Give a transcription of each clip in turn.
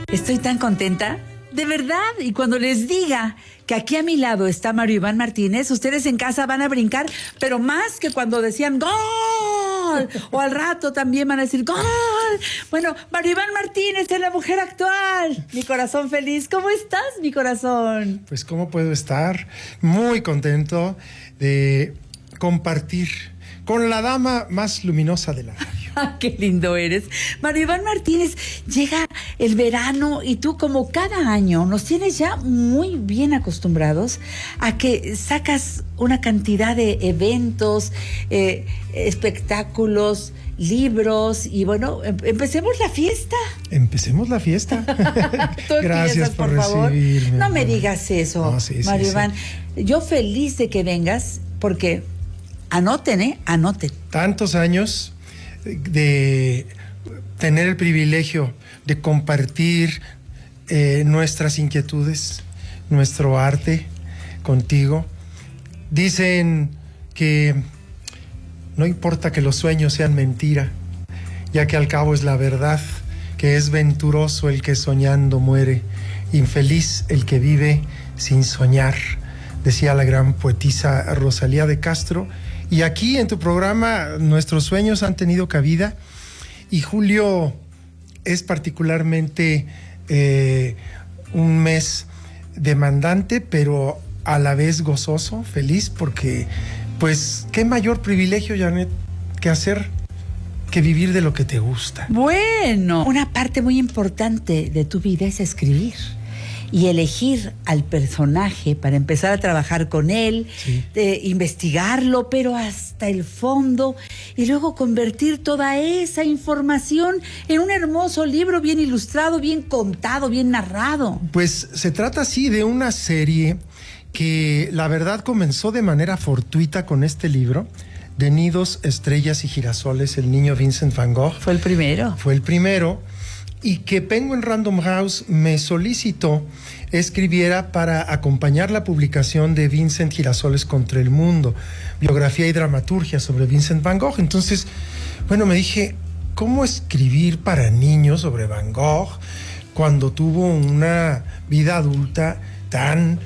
Estoy tan contenta, de verdad. Y cuando les diga que aquí a mi lado está Mario Iván Martínez, ustedes en casa van a brincar, pero más que cuando decían ¡gol! O al rato también van a decir ¡gol! Bueno, Mario Iván Martínez es la mujer actual. Mi corazón feliz. ¿Cómo estás, mi corazón? Pues cómo puedo estar muy contento de compartir con la dama más luminosa de la radio. ¡Qué lindo eres! Mario Iván Martínez, llega el verano y tú, como cada año, nos tienes ya muy bien acostumbrados a que sacas una cantidad de eventos, espectáculos, libros y bueno, empecemos la fiesta. Empecemos la fiesta. Gracias por recibirme. No me digas eso, no, sí, Mario sí, Iván. Sí. Yo feliz de que vengas porque anoten, anoten. Tantos años de tener el privilegio de compartir nuestras inquietudes, nuestro arte contigo. Dicen que no importa que los sueños sean mentira, ya que al cabo es la verdad, que es venturoso el que soñando muere, infeliz el que vive sin soñar, decía la gran poetisa Rosalía de Castro. Y aquí en tu programa nuestros sueños han tenido cabida y julio es particularmente un mes demandante, pero a la vez gozoso, feliz, porque pues qué mayor privilegio, Janet, que vivir de lo que te gusta. Bueno, una parte muy importante de tu vida es escribir. Y elegir al personaje para empezar a trabajar con él, sí, investigarlo, pero hasta el fondo, y luego convertir toda esa información en un hermoso libro bien ilustrado, bien contado, bien narrado. Pues se trata así de una serie que la verdad comenzó de manera fortuita con este libro, de Nidos, Estrellas y Girasoles, el niño Vincent van Gogh. Fue el primero. Fue el primero. Y que Penguin Random House me solicitó escribiera para acompañar la publicación de Vincent Girasoles contra el mundo, biografía y dramaturgia sobre Vincent van Gogh. Entonces, bueno, me dije, ¿cómo escribir para niños sobre Van Gogh cuando tuvo una vida adulta tan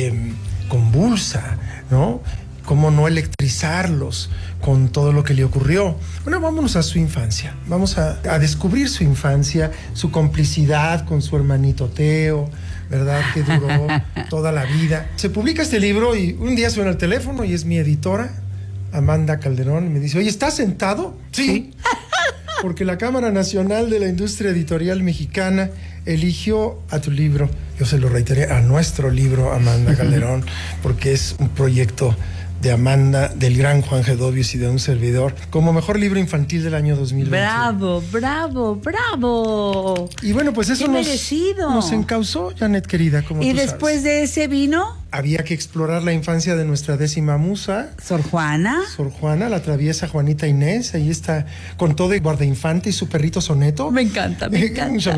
convulsa, ¿no? ¿Cómo no electrizarlos con todo lo que le ocurrió? Bueno, vámonos a su infancia. Vamos a descubrir su infancia, su complicidad con su hermanito Teo, ¿verdad? Que duró toda la vida. Se publica este libro y un día suena el teléfono y es mi editora, Amanda Calderón, y me dice, oye, ¿estás sentado? Sí. Porque la Cámara Nacional de la Industria Editorial Mexicana eligió a tu libro. Yo se lo reiteré, a nuestro libro, Amanda Calderón, porque es un proyecto de Amanda, del gran Juan Gedovius y de un servidor, como mejor libro infantil del año 2020. ¡Bravo, bravo, bravo! Y bueno, pues eso nos encausó, Janet querida, como tú sabes. ¿Y después de ese vino? Había que explorar la infancia de nuestra 10ª musa. Sor Juana. Sor Juana, la traviesa Juanita Inés. Ahí está, con todo y guardainfante y su perrito Soneto. Me encanta, me encanta.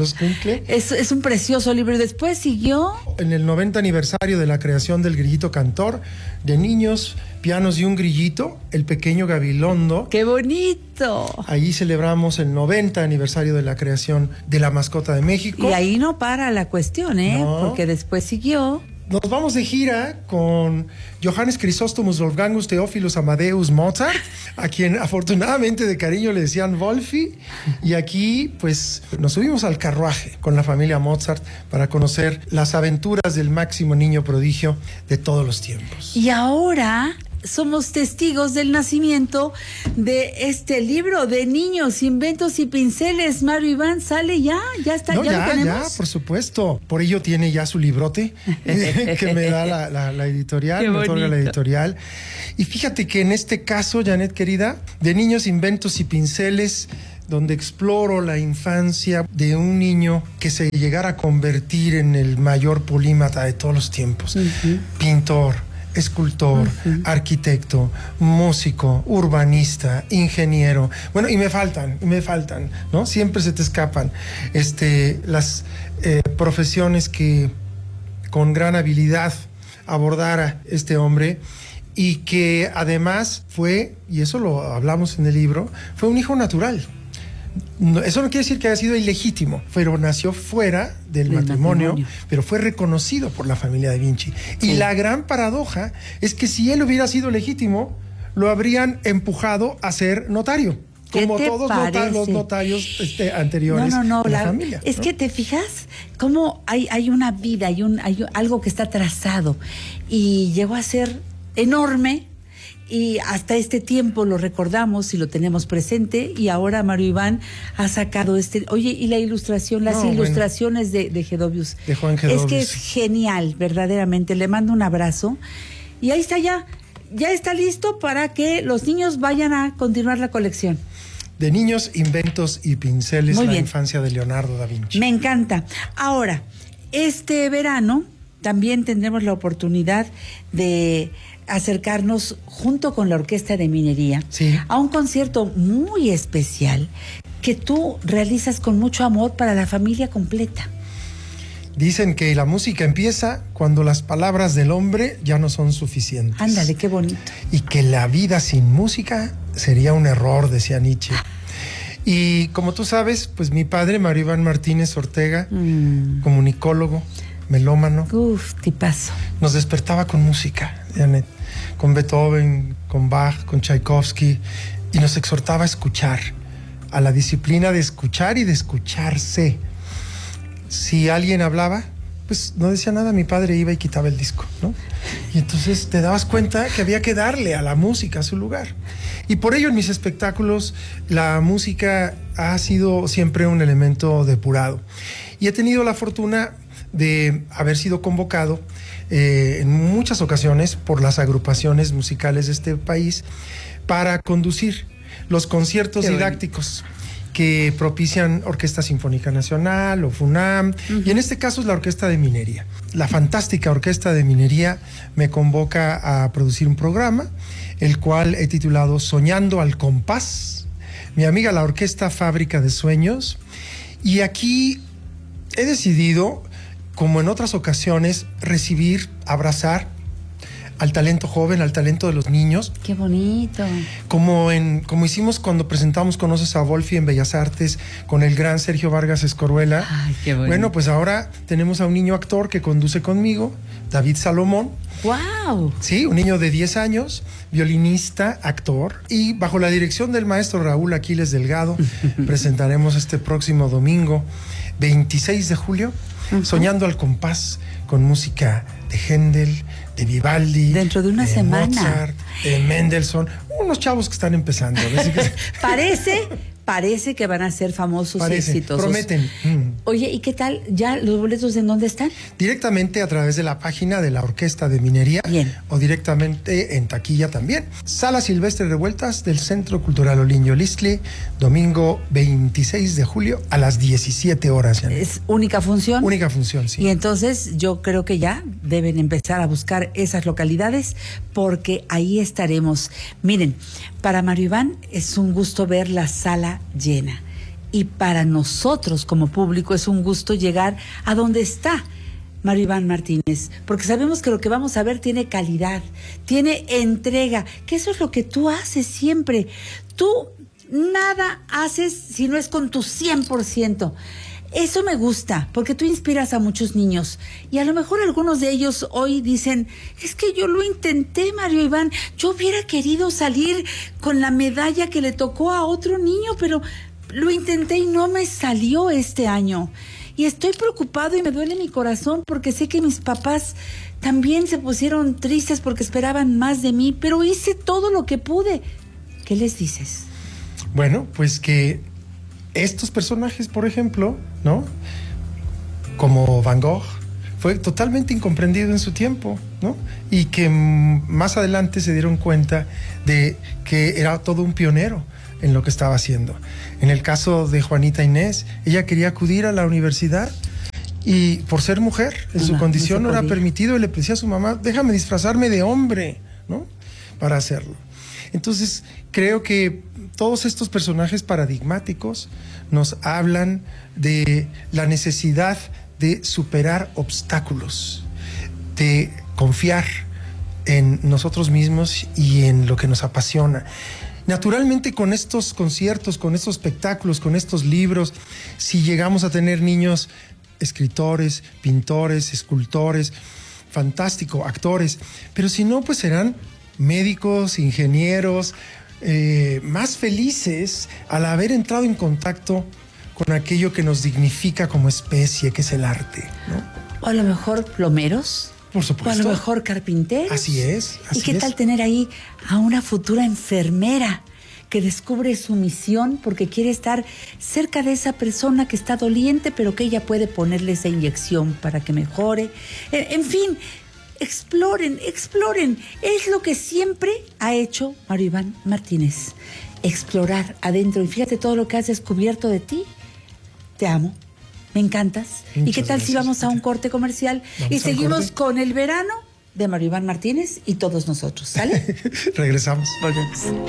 Es un precioso libro. Y después siguió... En el 90 aniversario de la creación del Grillito Cantor, de niños, pianos y un grillito, el pequeño Gabilondo. ¡Qué bonito! Ahí celebramos el 90 aniversario de la creación de la mascota de México. Y ahí no para la cuestión, No. Porque después siguió... Nos vamos de gira con Johannes Chrysostomus Wolfgangus Theophilus Amadeus Mozart, a quien afortunadamente de cariño le decían Wolfi. Y aquí, pues, nos subimos al carruaje con la familia Mozart para conocer las aventuras del máximo niño prodigio de todos los tiempos. Y ahora somos testigos del nacimiento de este libro de niños, inventos y pinceles. Mario Iván, ¿sale ya? ¿Ya está? No, ¿Ya lo tenemos? Ya, por supuesto. Por ello tiene ya su librote que me da la editorial, Qué me otorga la bonito. editorial. Y fíjate que en este caso, Janet querida, de niños, inventos y pinceles, donde exploro la infancia de un niño que se llegara a convertir en el mayor polímata de todos los tiempos. Pintor, escultor, arquitecto, músico, urbanista, ingeniero. Bueno, y me faltan, ¿no? Siempre se te escapan las profesiones que con gran habilidad abordara este hombre y que además fue, y eso lo hablamos en el libro, fue un hijo natural. Eso no quiere decir que haya sido ilegítimo, pero nació fuera del matrimonio, pero fue reconocido por la familia de Vinci. Sí. Y la gran paradoja es que si él hubiera sido legítimo, lo habrían empujado a ser notario. Como todos los notarios anteriores de la familia. Es que te fijas cómo hay una vida, hay algo que está trazado y llegó a ser enorme y hasta este tiempo lo recordamos y lo tenemos presente y ahora Mario Iván ha sacado oye, y la ilustración, las ilustraciones de Gedovius. De Juan Gedovius. Es que es genial, verdaderamente. Le mando un abrazo y ahí está ya está listo para que los niños vayan a continuar la colección. De niños, inventos y pinceles, la infancia de Leonardo da Vinci. Me encanta. Ahora, este verano también tendremos la oportunidad de acercarnos junto con la Orquesta de Minería a un concierto muy especial que tú realizas con mucho amor para la familia completa. Dicen que la música empieza cuando las palabras del hombre ya no son suficientes. Ándale, qué bonito. Y que la vida sin música sería un error, decía Nietzsche. Y como tú sabes, pues mi padre, Mario Iván Martínez Ortega, comunicólogo, melómano. Tipazo. Nos despertaba con música, Janet, con Beethoven, con Bach, con Tchaikovsky, y nos exhortaba a escuchar, a la disciplina de escuchar y de escucharse. Si alguien hablaba, pues no decía nada, mi padre iba y quitaba el disco, ¿no? Y entonces te dabas cuenta que había que darle a la música su lugar. Y por ello en mis espectáculos la música ha sido siempre un elemento depurado. Y he tenido la fortuna de haber sido convocado en muchas ocasiones por las agrupaciones musicales de este país para conducir los conciertos didácticos que propician Orquesta Sinfónica Nacional o FUNAM, y en este caso es la Orquesta de Minería. La fantástica Orquesta de Minería me convoca a producir un programa, el cual he titulado Soñando al Compás, mi amiga la Orquesta Fábrica de Sueños, y aquí he decidido, como en otras ocasiones, recibir, abrazar al talento joven, al talento de los niños. ¡Qué bonito! Como hicimos cuando presentamos Conoces a Wolfi en Bellas Artes con el gran Sergio Vargas Escoruela. ¡Ay, qué bonito! Bueno, pues ahora tenemos a un niño actor que conduce conmigo, David Salomón. ¡Wow! Sí, un niño de 10 años, violinista, actor, y bajo la dirección del maestro Raúl Aquiles Delgado presentaremos este próximo domingo, 26 de julio, Soñando al Compás, con música de Händel, de Vivaldi, dentro de una semana, Mozart, de Mendelssohn, unos chavos que están empezando. Parece que van a ser famosos y exitosos. Prometen. Oye, ¿y qué tal? ¿Ya los boletos en dónde están? Directamente a través de la página de la Orquesta de Minería. Bien. O directamente en taquilla también. Sala Silvestre Revueltas del Centro Cultural Oliño Listli, domingo 26 de julio a las 17 horas. ¿Es única función? Única función, sí. Y entonces yo creo que ya deben empezar a buscar esas localidades porque ahí estaremos. Miren, para Mario Iván es un gusto ver la sala llena y para nosotros como público es un gusto llegar a donde está Mario Iván Martínez, porque sabemos que lo que vamos a ver tiene calidad, tiene entrega, que eso es lo que tú haces siempre. Tú nada haces si no es con tu 100%. Eso me gusta, porque tú inspiras a muchos niños. Y a lo mejor algunos de ellos hoy dicen, es que yo lo intenté, Mario Iván. Yo hubiera querido salir con la medalla que le tocó a otro niño, pero lo intenté y no me salió este año. Y estoy preocupado y me duele mi corazón porque sé que mis papás también se pusieron tristes porque esperaban más de mí, pero hice todo lo que pude. ¿Qué les dices? Bueno, pues que estos personajes, por ejemplo, ¿no? Como Van Gogh, fue totalmente incomprendido en su tiempo, ¿no? Y que más adelante se dieron cuenta de que era todo un pionero en lo que estaba haciendo. En el caso de Juanita Inés, ella quería acudir a la universidad y por ser mujer, en su condición no era permitido, y le decía a su mamá, déjame disfrazarme de hombre, ¿no? Para hacerlo. Entonces, creo que todos estos personajes paradigmáticos nos hablan de la necesidad de superar obstáculos, de confiar en nosotros mismos y en lo que nos apasiona. Naturalmente, con estos conciertos, con estos espectáculos, con estos libros, si llegamos a tener niños escritores, pintores, escultores, fantástico, actores, pero si no, pues serán médicos, ingenieros, más felices al haber entrado en contacto con aquello que nos dignifica como especie, que es el arte, ¿no? O a lo mejor plomeros. Por supuesto. O a lo mejor carpinteros. Así es. ¿Y qué tal tener ahí a una futura enfermera que descubre su misión porque quiere estar cerca de esa persona que está doliente, pero que ella puede ponerle esa inyección para que mejore? En fin, exploren. Es lo que siempre ha hecho Mario Iván Martínez. Explorar adentro. Y fíjate todo lo que has descubierto de ti. Te amo. Me encantas. Muchas ¿Y qué tal si gracias, vamos a un corte comercial y seguimos con el verano de Mario Iván Martínez y todos nosotros? ¿Sale? Regresamos. Volvemos.